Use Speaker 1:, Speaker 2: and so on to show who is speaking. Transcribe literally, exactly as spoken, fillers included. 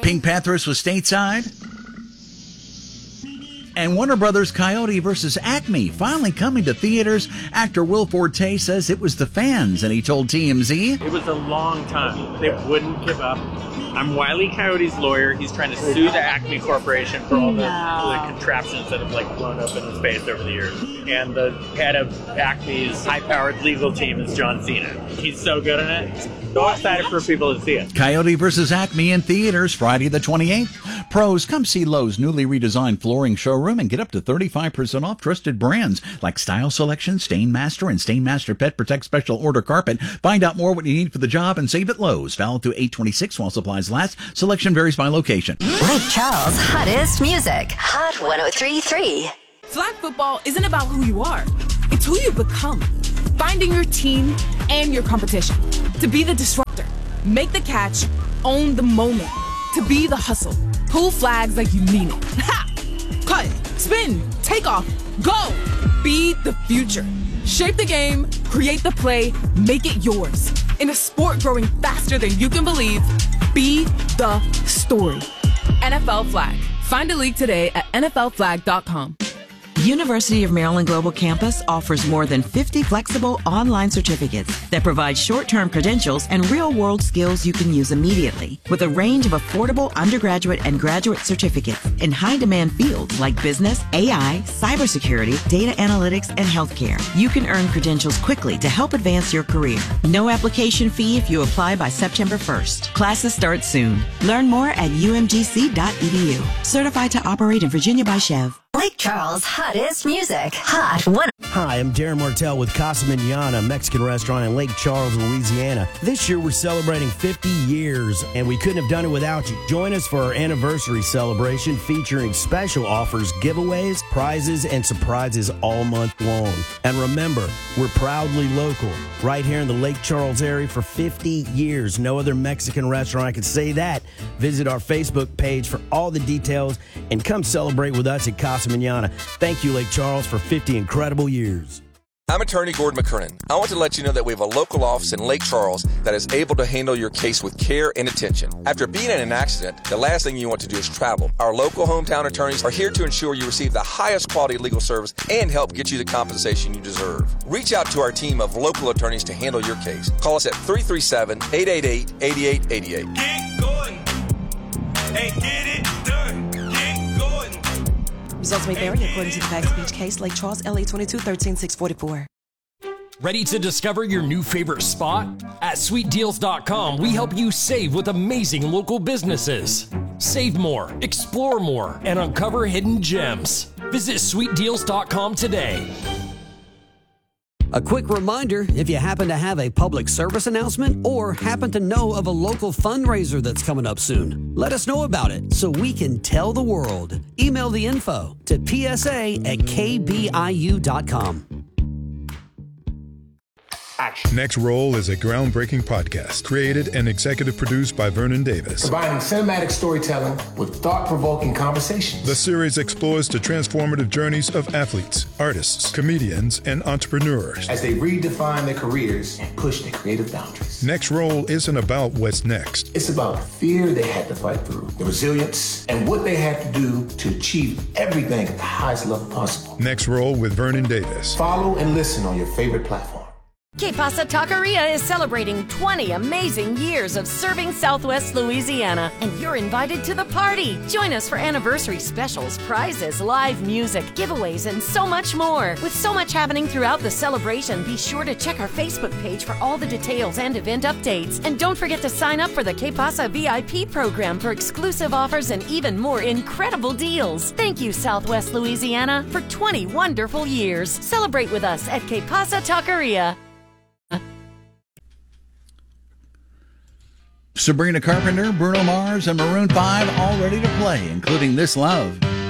Speaker 1: Pink Panthers was stateside. And Warner Brothers' Coyote versus Acme finally coming to theaters. Actor Will Forte says it was the fans, and he told T M Z,
Speaker 2: "It was a long time. They wouldn't give up. I'm Wile E. Coyote's lawyer. He's trying to sue the Acme Corporation for all the,
Speaker 3: no.
Speaker 2: the contraptions that have like blown up in his face over the years. And the head of Acme's high-powered legal team is John Cena. He's so good in it. So excited for people to see it."
Speaker 1: Coyote versus Acme in theaters Friday the twenty-eighth. Pros, come see Lowe's newly redesigned flooring showroom and get up to thirty-five percent off trusted brands like Style Selection, Stainmaster, and Stainmaster Pet Protect Special Order Carpet. Find out more what you need for the job and save at Lowe's. Valid through eight twenty-six while supplies last. Selection varies by location.
Speaker 4: Lake Charles' hottest music. Hot one oh three point three.
Speaker 5: Flag football isn't about who you are. It's who you become. Finding your team and your competition. To be the disruptor. Make the catch. Own the moment. To be the hustle. Pull flags like you mean it. Ha! Cut. Spin. Take off. Go. Be the future. Shape the game. Create the play. Make it yours. In a sport growing faster than you can believe, be the story. N F L Flag. Find a league today at N F L flag dot com.
Speaker 6: University of Maryland Global Campus offers more than fifty flexible online certificates that provide short-term credentials and real-world skills you can use immediately, with a range of affordable undergraduate and graduate certificates in high-demand fields like business, A I, cybersecurity, data analytics, and healthcare. You can earn credentials quickly to help advance your career. No application fee if you apply by September first. Classes start soon. Learn more at u m g c dot e d u. Certified to operate in Virginia by Chev.
Speaker 4: Lake Charles' hottest music. Hot one.
Speaker 7: Hi, I'm Darren Martell with Casa Manana, Mexican restaurant in Lake Charles, Louisiana. This year we're celebrating fifty years, and we couldn't have done it without you. Join us for our anniversary celebration featuring special offers, giveaways, prizes, and surprises all month long. And remember, we're proudly local, right here in the Lake Charles area for fifty years. No other Mexican restaurant can say that. Visit our Facebook page for all the details and come celebrate with us at Casa Manana. Thank you, Lake Charles, for fifty incredible years.
Speaker 8: I'm attorney Gordon McKernan. I want to let you know that we have a local office in Lake Charles that is able to handle your case with care and attention. After being in an accident, the last thing you want to do is travel. Our local hometown attorneys are here to ensure you receive the highest quality legal service and help get you the compensation you deserve. Reach out to our team of local attorneys to handle your case. Call us at three three seven, eight eight eight, eight eight eight eight.
Speaker 9: Get going and get it done. Get going.
Speaker 10: Results may vary according to the facts of each case. Lake Charles, L A twenty-two thirteen six forty-four.
Speaker 11: Ready to discover your new favorite spot? At sweet deals dot com, we help you save with amazing local businesses. Save more, explore more, and uncover hidden gems. Visit sweet deals dot com today.
Speaker 12: A quick reminder, if you happen to have a public service announcement or happen to know of a local fundraiser that's coming up soon, let us know about it so we can tell the world. Email the info to p s a at k b i u dot com.
Speaker 13: Next Roll is a groundbreaking podcast created and executive produced by Vernon Davis.
Speaker 14: Combining cinematic storytelling with thought-provoking conversations.
Speaker 13: The series explores the transformative journeys of athletes, artists, comedians, and entrepreneurs
Speaker 14: as they redefine their careers and push their creative boundaries.
Speaker 13: Next Roll isn't about what's next.
Speaker 14: It's about the fear they had to fight through, the resilience, and what they had to do to achieve everything at the highest level possible.
Speaker 13: Next Roll with Vernon Davis.
Speaker 14: Follow and listen on your favorite platform.
Speaker 15: Que Pasa Taqueria is celebrating twenty amazing years of serving Southwest Louisiana, and you're invited to the party. Join us for anniversary specials, prizes, live music, giveaways, and so much more. With so much happening throughout the celebration, be sure to check our Facebook page for all the details and event updates. And don't forget to sign up for the Que Pasa V I P program for exclusive offers and even more incredible deals. Thank you, Southwest Louisiana, for twenty wonderful years. Celebrate with us at Que Pasa Taqueria.
Speaker 1: Sabrina Carpenter, Bruno Mars, and Maroon five all ready to play, including This Love.